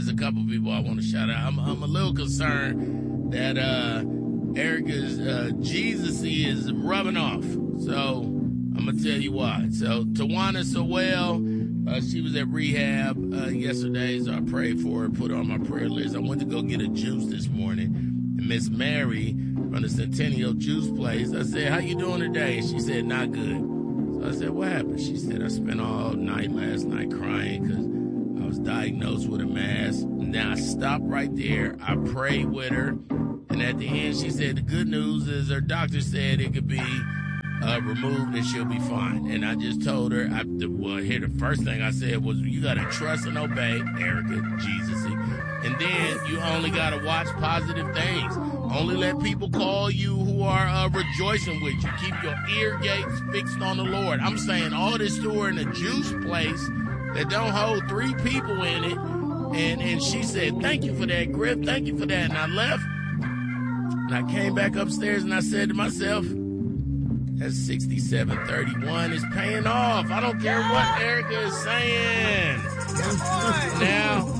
there's a couple people I want to shout out. I'm a little concerned that Erica's Jesus-y is rubbing off. So I'm going to tell you why. So Tawana Sowell, she was at rehab yesterday, so I prayed for her, put her on my prayer list. I went to go get a juice this morning, and Miss Mary from the Centennial Juice Place, I said, how you doing today? And she said, not good. So I said, what happened? She said, I spent all night last night crying because I was diagnosed with a mass. And then I stopped right there. I prayed with her. And at the end, she said, the good news is her doctor said it could be removed and she'll be fine. And I just told her, here the first thing I said was, you got to trust and obey, Erica, Jesus-y. And then you only got to watch positive things. Only let people call you who are rejoicing with you. Keep your ear gates fixed on the Lord. I'm saying all this to her in a juice place that don't hold 3 people in it. And she said, thank you for that, Griff. Thank you for that. And I left. And I came back upstairs and I said to myself, that 6731 is paying off. I don't care what Erica is saying. Now,